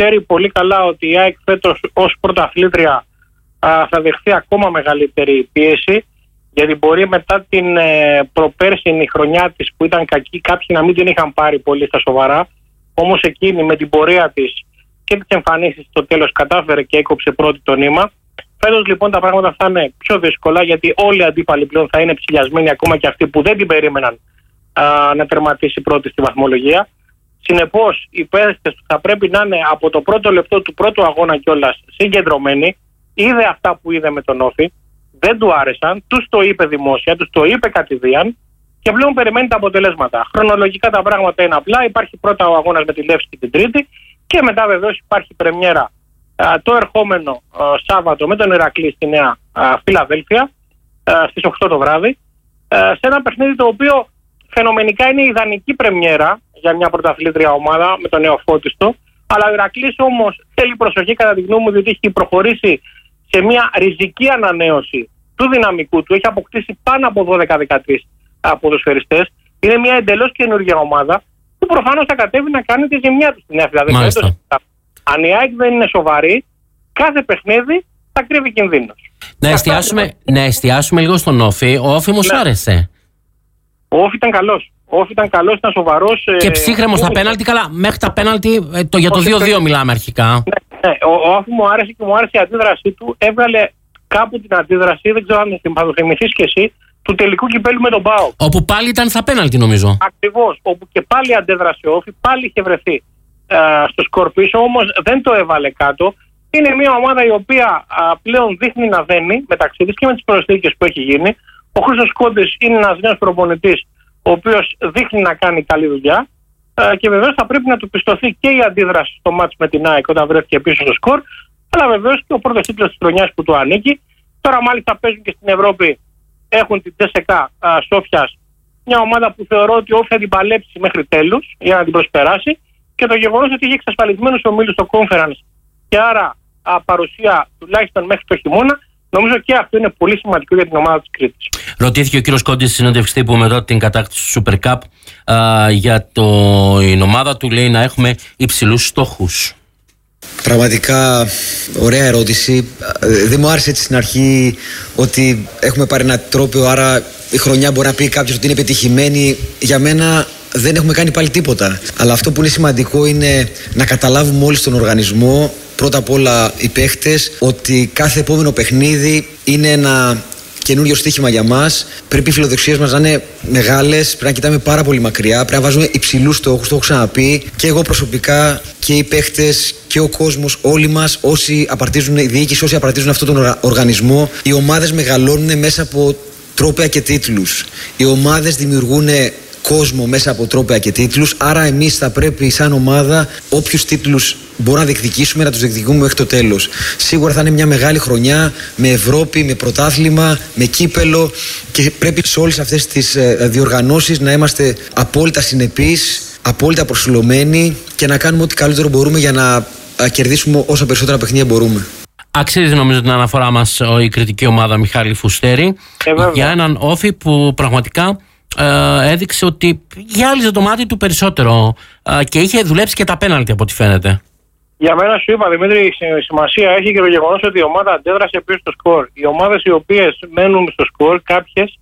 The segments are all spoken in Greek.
ξέρει πολύ καλά ότι η ΑΕΚ φέτος ως πρωταθλήτρια θα δεχθεί ακόμα μεγαλύτερη πίεση, γιατί μπορεί μετά την προπέρσινη χρονιά της που ήταν κακή κάποιοι να μην την είχαν πάρει πολύ στα σοβαρά, όμως εκείνη με την πορεία της και τις εμφανίσεις στο τέλος κατάφερε και έκοψε πρώτη το νήμα. Φέτος λοιπόν τα πράγματα θα είναι πιο δύσκολα, γιατί όλοι οι αντίπαλοι πλέον θα είναι ψηλιασμένοι, ακόμα και αυτοί που δεν την περίμεναν να τερματίσει πρώτη στη βαθμολογία. Συνεπώς οι παίκτες θα πρέπει να είναι από το πρώτο λεπτό του πρώτου αγώνα κιόλας συγκεντρωμένοι. Είδε αυτά που είδε με τον Όφη, δεν του άρεσαν, τους το είπε δημόσια, τους το είπε κατηδίαν και πλέον περιμένει τα αποτελέσματα. Χρονολογικά τα πράγματα είναι απλά. Υπάρχει πρώτα ο αγώνας με τη Λεύσκη την Τρίτη και μετά βεβαίως υπάρχει πρεμιέρα το ερχόμενο Σάββατο με τον Ηρακλή στη Νέα Φιλαδέλφια στις 8 το βράδυ, σε ένα παιχνίδι το οποίο φαινομενικά είναι ιδανική πρεμιέρα για μια πρωταθλήτρια ομάδα με τον νεοφώτιστο, αλλά ο Ηρακλής όμως θέλει προσοχή κατά τη γνώμη μου, διότι έχει προχωρήσει σε μια ριζική ανανέωση του δυναμικού του. Έχει αποκτήσει πάνω από 12-13 ποδοσφαιριστές. Είναι μια εντελώς καινούργια ομάδα που προφανώς θα κατέβει να κάνει τη ζημιά του στη Νέα Φιλαδέλφια. Αν η ΑΕΚ δεν είναι σοβαρή, κάθε παιχνίδι θα κρύβει κινδύνους. Να εστιάσουμε λίγο στον Όφη. Ο Όφη μου σου άρεσε. Ο Όφη ήταν καλός. Ο Όφη ήταν καλός, ήταν σοβαρός. Και ψύχρεμος στα πέναλτι. Καλά, μέχρι τα πέναλτι για το 2-2 μιλάμε αρχικά. Ναι, ο Όφη μου άρεσε και μου άρεσε η αντίδρασή του. Έβγαλε κάπου την αντίδραση, δεν ξέρω αν θα το θυμηθείς κι εσύ, του τελικού κυπέλου με τον ΠΑΟΚ. Όπου πάλι ήταν στα πέναλτι, νομίζω. Ακριβώς. Όπου και πάλι αντέδρασε ο Όφη, πάλι είχε βρεθεί στο σκορ πίσω, όμως δεν το έβαλε κάτω. Είναι μια ομάδα η οποία πλέον δείχνει να δένει μεταξύ της και με τις προσθήκες που έχει γίνει. Ο Χρήστος Κόντης είναι ένας νέος προπονητής, ο οποίος δείχνει να κάνει καλή δουλειά και βεβαίως θα πρέπει να του πιστωθεί και η αντίδραση στο μάτς με την ΑΕΚ όταν βρέθηκε πίσω στο σκορ, αλλά βεβαίως και ο πρώτος τίτλος της χρονιάς που του ανήκει. Τώρα μάλιστα παίζουν και στην Ευρώπη, έχουν την Τσέσσεκα Σόφιας, μια ομάδα που θεωρώ ότι όφη θα την παλέψει μέχρι τέλους για να την προσπεράσει, και το γεγονός ότι έχει εξασφαλισμένους ομίλους στο Conference και άρα παρουσία τουλάχιστον μέχρι το χειμώνα, νομίζω και αυτό είναι πολύ σημαντικό για την ομάδα της Κρήτης. Ρωτήθηκε ο κύριος Κόντης στη συνέντευξη τύπου μετά την κατάκτηση του Super Cup για την ομάδα του, λέει να έχουμε υψηλούς στόχους. Πραγματικά ωραία ερώτηση. Δεν μου άρεσε έτσι στην αρχή ότι έχουμε πάρει ένα τρόπαιο, άρα η χρονιά μπορεί να πει κάποιος ότι είναι πετυχημένη. Για μένα δεν έχουμε κάνει πάλι τίποτα. Αλλά αυτό που είναι σημαντικό είναι να καταλάβουμε όλοι στον οργανισμό, πρώτα απ' όλα οι παίχτες, ότι κάθε επόμενο παιχνίδι είναι ένα καινούριο στοίχημα για μας. Πρέπει οι φιλοδοξίες μας να είναι μεγάλες, πρέπει να κοιτάμε πάρα πολύ μακριά, πρέπει να βάζουμε υψηλούς στόχους, το έχω ξαναπεί. Και εγώ προσωπικά και οι παίχτες και ο κόσμος, όλοι μας, όσοι απαρτίζουν, η διοίκηση, όσοι απαρτίζουν αυτόν τον οργανισμό, οι ομάδες μεγαλώνουν μέσα από τρόπαια και τίτλους. Οι ομάδες δημιουργούν κόσμο μέσα από τρόπαια και τίτλους. Άρα εμείς θα πρέπει σαν ομάδα όποιους τίτλους μπορούμε να διεκδικήσουμε, να τους διεκδικούμε μέχρι το τέλος. Σίγουρα θα είναι μια μεγάλη χρονιά με Ευρώπη, με πρωτάθλημα, με κύπελο, και πρέπει σε όλες αυτές τις διοργανώσεις να είμαστε απόλυτα συνεπείς, απόλυτα προσιλωμένοι και να κάνουμε ό,τι καλύτερο μπορούμε για να κερδίσουμε όσα περισσότερα παιχνίδια μπορούμε. Αξίζει νομίζω την αναφορά μας η κριτική ομάδα Μιχάλη Φουστέρη για έναν Όφη που πραγματικά έδειξε ότι γυάλιζε το μάτι του περισσότερο και είχε δουλέψει και τα πέναλτι από ό,τι φαίνεται. Για μένα σου είπα, Δημήτρη, σημασία έχει και το γεγονός ότι η ομάδα αντέδρασε πίσω στο σκορ. Οι ομάδες οι οποίες μένουν στο σκορ, κάποιες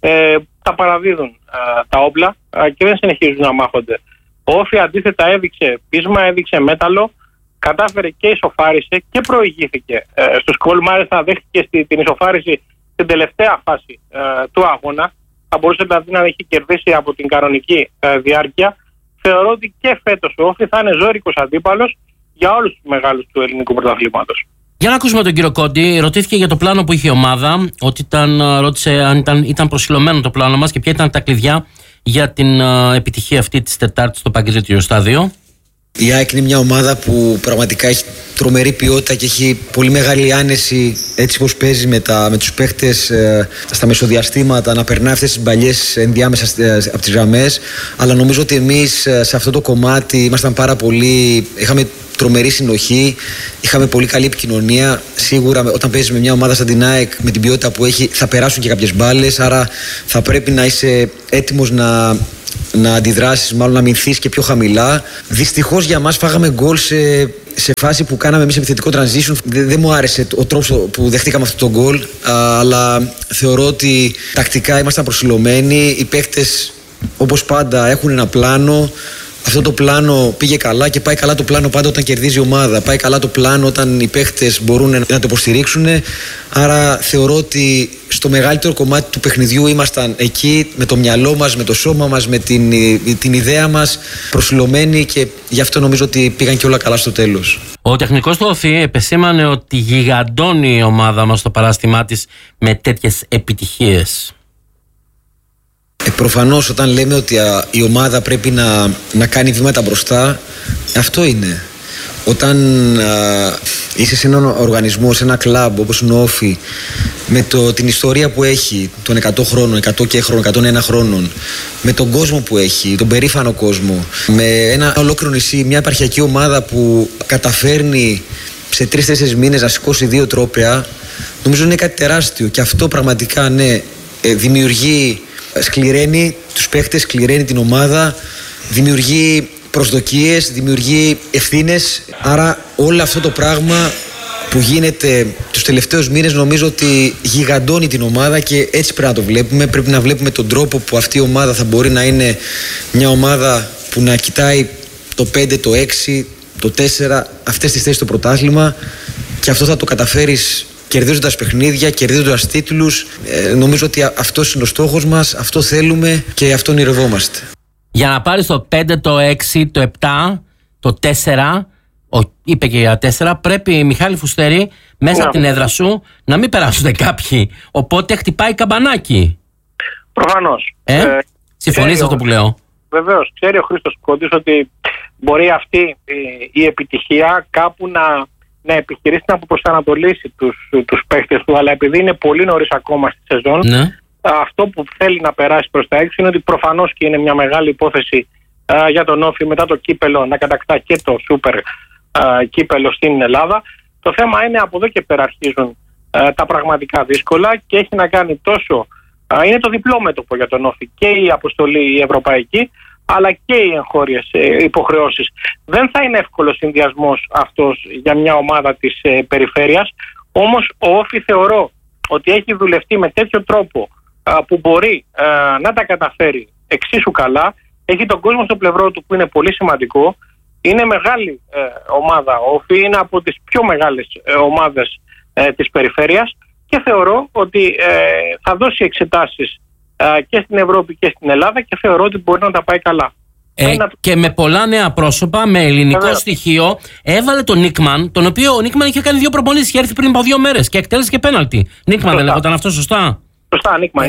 τα παραδίδουν τα όπλα και δεν συνεχίζουν να μάχονται. Ο Όφη αντίθετα έδειξε πείσμα, έδειξε μέταλλο, κατάφερε και ισοφάρισε και προηγήθηκε στο σκορ. Μάλιστα δέχτηκε την ισοφάριση στην τελευταία φάση του αγώνα. Θα μπορούσε δηλαδή να έχει κερδίσει από την κανονική διάρκεια. Θεωρώ ότι και φέτος ο Όφη θα είναι ζώρικος αντίπαλος για όλους τους μεγάλους του ελληνικού πρωταθλήματος. Για να ακούσουμε τον κύριο Κόντι. Ρωτήθηκε για το πλάνο που είχε η ομάδα, ρώτησε αν ήταν προσιλωμένο το πλάνο μας και ποια ήταν τα κλειδιά για την επιτυχία αυτή της Τετάρτης στο παγκόσμιο στάδιο. Η ΑΕΚ είναι μια ομάδα που πραγματικά έχει τρομερή ποιότητα και έχει πολύ μεγάλη άνεση, έτσι πως παίζει με τους παίχτες στα μεσοδιαστήματα, να περνάει αυτές τις μπαλιές ενδιάμεσα από τις γραμμές. Αλλά νομίζω ότι εμείς σε αυτό το κομμάτι ήμασταν πάρα πολύ, είχαμε τρομερή συνοχή, είχαμε πολύ καλή επικοινωνία. Σίγουρα όταν παίζεις με μια ομάδα σαν την ΑΕΚ, με την ποιότητα που έχει, θα περάσουν και κάποιες μπάλες, άρα θα πρέπει να είσαι έτοιμος να αντιδράσεις, μάλλον να μηνθείς και πιο χαμηλά. Δυστυχώς για μας φάγαμε γκολ σε φάση που κάναμε εμείς επιθετικό transition. Δεν μου άρεσε ο τρόπος που δεχτήκαμε αυτό το γκολ, αλλά θεωρώ ότι τακτικά ήμασταν προσιλωμένοι. Οι παίκτες, όπως πάντα, έχουν ένα πλάνο. Αυτό το πλάνο πήγε καλά και πάει καλά το πλάνο πάντα όταν κερδίζει η ομάδα. Πάει καλά το πλάνο όταν οι παίχτες μπορούν να το υποστηρίξουν. Άρα θεωρώ ότι στο μεγαλύτερο κομμάτι του παιχνιδιού ήμασταν εκεί με το μυαλό μας, με το σώμα μας, με την ιδέα μας προσιλωμένοι και γι' αυτό νομίζω ότι πήγαν και όλα καλά στο τέλος. Ο τεχνικός του ΟΦΗ επεσήμανε ότι γιγαντώνει η ομάδα μας στο παράστημά της με τέτοιες επιτυχίες. Προφανώς όταν λέμε ότι η ομάδα πρέπει να κάνει βήματα μπροστά, αυτό είναι. Όταν είσαι σε έναν οργανισμό, σε ένα κλαμπ όπως είναι ο ΟΦΗ, με την ιστορία που έχει των 100 χρόνων, 100 και χρόνων, 101 χρόνων, με τον κόσμο που έχει, τον περήφανο κόσμο, με ένα ολόκληρο νησί, μια επαρχιακή ομάδα που καταφέρνει σε 3-4 μήνες να σηκώσει 2 τρόπαια, νομίζω είναι κάτι τεράστιο και αυτό πραγματικά δημιουργεί, σκληραίνει τους παίχτες, σκληραίνει την ομάδα, δημιουργεί προσδοκίες, δημιουργεί ευθύνες. Άρα όλο αυτό το πράγμα που γίνεται τους τελευταίους μήνες νομίζω ότι γιγαντώνει την ομάδα και έτσι πρέπει να το βλέπουμε. Πρέπει να βλέπουμε τον τρόπο που αυτή η ομάδα θα μπορεί να είναι μια ομάδα που να κοιτάει το 5, το 6, το 4, αυτές τις θέσεις στο πρωτάθλημα και αυτό θα το καταφέρεις κερδίζοντας παιχνίδια, κερδίζοντας τίτλους. Νομίζω ότι αυτός είναι ο στόχος μας, αυτό θέλουμε και αυτό ονειρευόμαστε. Για να πάρεις το 5, το 6, το 7, το 4, είπε και για 4, πρέπει, Μιχάλη Φουστέρη, μέσα από την έδρα σου να μην περάσουν κάποιοι. Οπότε χτυπάει καμπανάκι. Προφανώς. Συμφωνείς αυτό που λέω? Βεβαίως. Ξέρει ο Χρήστος Κόντης ότι μπορεί αυτή η επιτυχία κάπου να επιχειρήσει να αποπροσανατολίσει τους παίχτες του, αλλά επειδή είναι πολύ νωρίς ακόμα στη σεζόν, αυτό που θέλει να περάσει προς τα έξω είναι ότι προφανώς και είναι μια μεγάλη υπόθεση για τον ΟΦΗ μετά το κύπελο να κατακτά και το σούπερ κύπελο στην Ελλάδα. Το θέμα είναι από εδώ και πέρα αρχίζουν τα πραγματικά δύσκολα και έχει να κάνει τόσο, είναι το διπλό μέτωπο για τον ΟΦΗ, και η αποστολή η ευρωπαϊκή αλλά και οι εγχώριες υποχρεώσεις. Δεν θα είναι εύκολος συνδυασμός αυτός για μια ομάδα της περιφέρειας, όμως ο ΟΦΗ θεωρώ ότι έχει δουλευτεί με τέτοιο τρόπο που μπορεί να τα καταφέρει εξίσου καλά. Έχει τον κόσμο στο πλευρό του που είναι πολύ σημαντικό. Είναι μεγάλη ομάδα ΟΦΗ, είναι από τις πιο μεγάλες ομάδες της περιφέρειας και θεωρώ ότι θα δώσει εξετάσεις και στην Ευρώπη και στην Ελλάδα και θεωρώ ότι μπορεί να τα πάει καλά. Και με πολλά νέα πρόσωπα, με ελληνικό στοιχείο, έβαλε τον Νίκμαν, τον οποίο ο Νίκμαν είχε κάνει 2 προπονήσεις και έρθει πριν από 2 μέρες και εκτέλεσε και πέναλτι. Νίκμαν δεν λέγονταν αυτό σωστά? Σωστά, Νίκμαν.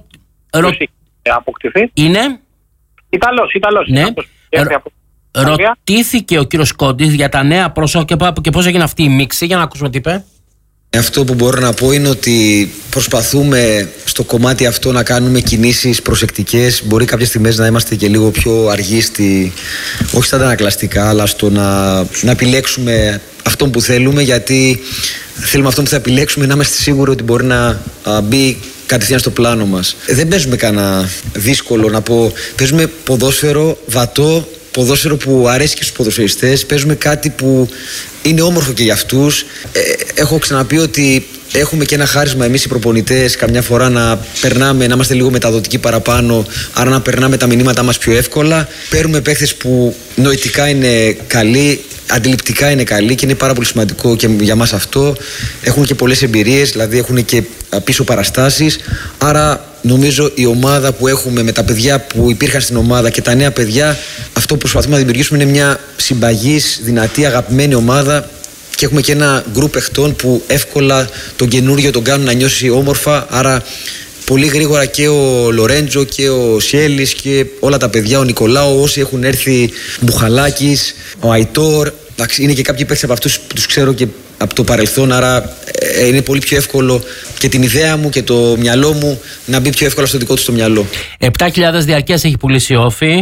Αποκτηθεί. Είναι Ιταλός. Ναι. Ρωτήθηκε ο κύριος Κόντης για τα νέα πρόσωπα και πώς έγινε αυτή η μίξη, για να ακούσουμε τι είπε. Αυτό που μπορώ να πω είναι ότι προσπαθούμε στο κομμάτι αυτό να κάνουμε κινήσεις προσεκτικές. Μπορεί κάποιες στιγμές να είμαστε και λίγο πιο αργοί όχι στα αντανακλαστικά, αλλά στο να επιλέξουμε αυτό που θέλουμε, γιατί θέλουμε αυτό που θα επιλέξουμε να είμαστε σίγουροι ότι μπορεί να μπει κατευθείαν στο πλάνο μας. Δεν παίζουμε κανένα δύσκολο να πω. Παίζουμε ποδόσφαιρο βατό, ποδόσφαιρο που αρέσει και στους ποδοσφαιριστές. Παίζουμε κάτι που είναι όμορφο και για αυτούς. Έχω ξαναπεί ότι έχουμε και ένα χάρισμα εμείς οι προπονητές καμιά φορά να περνάμε, να είμαστε λίγο μεταδοτικοί παραπάνω, άρα να περνάμε τα μηνύματά μας πιο εύκολα. Παίρνουμε παίχτες που νοητικά είναι καλοί, αντιληπτικά είναι καλοί και είναι πάρα πολύ σημαντικό και για μας αυτό. Έχουν και πολλές εμπειρίες, δηλαδή έχουν και πίσω παραστάσεις. Άρα νομίζω η ομάδα που έχουμε με τα παιδιά που υπήρχαν στην ομάδα και τα νέα παιδιά, αυτό που προσπαθούμε να δημιουργήσουμε είναι μια συμπαγής, δυνατή, αγαπημένη ομάδα. Και έχουμε και ένα γκρουπ παιχτών που εύκολα τον καινούριο τον κάνουν να νιώσει όμορφα. Άρα πολύ γρήγορα και ο Λορέντζο και ο Σιέλης και όλα τα παιδιά, ο Νικολάου, όσοι έχουν έρθει, Μπουχαλάκης, ο Αϊτόρ. Είναι και κάποιοι παίκτες από αυτούς που τους ξέρω και από το παρελθόν. Άρα είναι πολύ πιο εύκολο και την ιδέα μου και το μυαλό μου να μπει πιο εύκολα στο δικό του το μυαλό. 7.000 διαρκές έχει πουλήσει ο ΟΦΗ.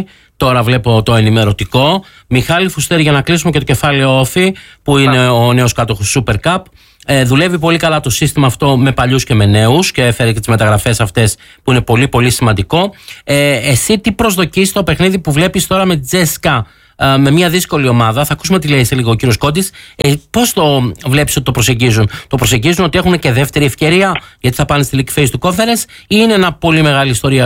τώρα βλέπω το ενημερωτικό. Μιχάλη Φουστέρη, για να κλείσουμε και το κεφάλαιο Όφη, που είναι ο νέος κάτοχος Super Cup. Δουλεύει πολύ καλά το σύστημα αυτό με παλιούς και με νέους και έφερε και τις μεταγραφές αυτές που είναι πολύ πολύ σημαντικό. Εσύ τι προσδοκείς στο παιχνίδι που βλέπεις τώρα με Τζέσκα, με μια δύσκολη ομάδα? Θα ακούσουμε τι λέει σε λίγο ο κύριος Κόντης. Πώς το βλέπεις ότι το προσεγγίζουν? Το προσεγγίζουν ότι έχουν και δεύτερη ευκαιρία γιατί θα πάνε στη League Phase του Conference, ή είναι ένα πολύ μεγάλη ιστορία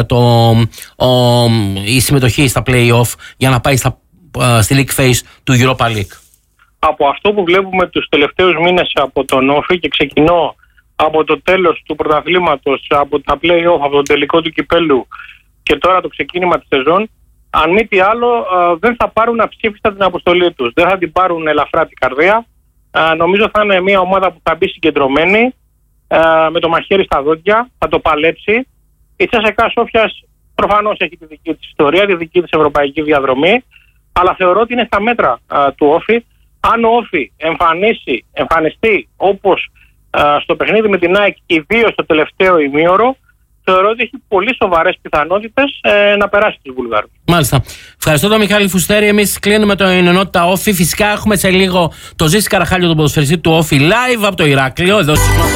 η συμμετοχή στα play-off για να πάει στη League Phase του Europa League? Από αυτό που βλέπουμε τους τελευταίους μήνες από τον Όφη, και ξεκινώ από το τέλος του πρωταθλήματος, από τα play-off, από τον τελικό του κυπέλου και τώρα το ξεκίνημα της σεζόν, αν μη τι άλλο δεν θα πάρουν αψήφιστα την αποστολή τους. Δεν θα την πάρουν ελαφρά την καρδία. Νομίζω θα είναι μια ομάδα που θα μπει συγκεντρωμένη, με το μαχαίρι στα δόντια, θα το παλέψει. Η CSKA Σόφιας προφανώς έχει τη δική της ιστορία, τη δική της ευρωπαϊκή διαδρομή, αλλά θεωρώ ότι είναι στα μέτρα του Όφη. Αν ο Όφη εμφανιστεί όπως στο παιχνίδι με την ΑΕΚ, ιδίως στο τελευταίο ημίωρο, θεωρώ ότι έχει πολύ σοβαρές πιθανότητες να περάσει τους Βουλγάρους. Μάλιστα. Ευχαριστώ τον Μιχάλη Φουστέρη. Εμείς κλείνουμε το ενότητα Όφη. Φυσικά έχουμε σε λίγο το Ζήση Καραχάλιο, τον ποδοσφαιριστή του Όφη, live από το Ηράκλειο. Εδώ